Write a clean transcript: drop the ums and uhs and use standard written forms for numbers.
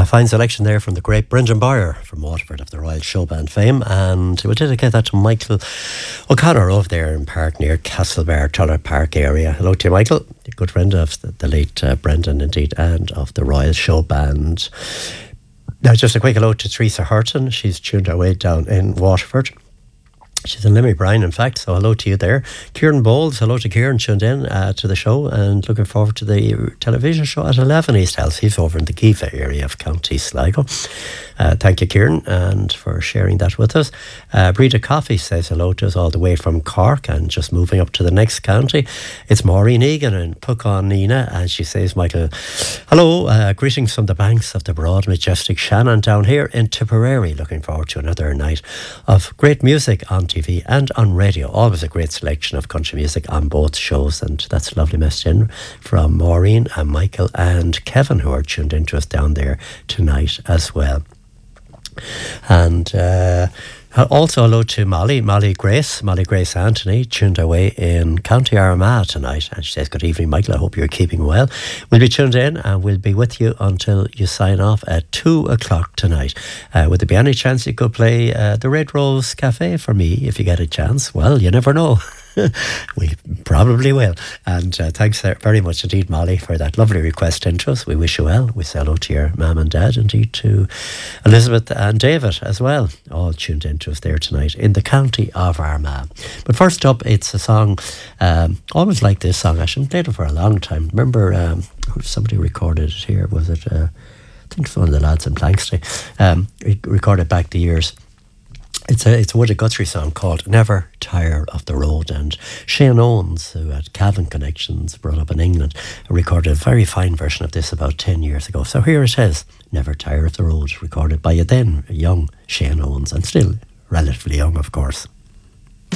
fine selection there from the great Brendan Boyer from Waterford of the Royal Show Band fame, and we'll dedicate that to Michael O'Connor over there in Park near Castlebar, Tuller Park area. Hello to you, Michael, a good friend of the late Brendan indeed, and of the Royal Show Band. Now just a quick hello to Teresa Hurton. She's tuned her way down in Waterford. She's in Limmy Bryan, in fact, so hello to you there. Kieran Bowles, hello to Kieran, tuned in to the show and looking forward to the television show at 11 East House. He's over in the Kiva area of County Sligo. Thank you, Kieran, and for sharing that with us. Breda Coffey says hello to us all the way from Cork, and just moving up to the next county. It's Maureen Egan in Puckon Nina, and she says, Michael, hello, greetings from the banks of the broad, majestic Shannon down here in Tipperary. Looking forward to another night of great music on TV and on radio. Always a great selection of country music on both shows, and that's a lovely message in from Maureen and Michael and Kevin, who are tuned into us down there tonight as well. And also hello to Molly Grace Anthony, tuned away in County Armagh tonight, and she says, good evening, Michael, I hope you're keeping well. We'll be tuned in and we'll be with you until you sign off at 2 o'clock tonight. Would there be any chance you could play the Red Rose Cafe for me if you get a chance? Well, you never know. We probably will. And thanks very much indeed, Molly, for that lovely request into us. We wish you well. We say hello to your mum and dad, indeed to Elizabeth and David as well, all tuned into us there tonight in the county of Armagh. But first up, it's a song, always like this song. I haven't played it for a long time. Remember, somebody recorded it here. Was it, I think it's one of the lads in Planksty. Recorded back the years. It's a Woody Guthrie song called Never Tire of the Road, and Shane Owens, who had Cavan connections, brought up in England, recorded a very fine version of this about 10 years ago. So here it is, Never Tire of the Road, recorded by a then young Shane Owens, and still relatively young, of course.